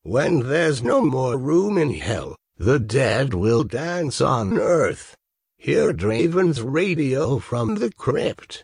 When there's no more room in hell, the dead will dance on earth. Hear Draven's radio from the crypt.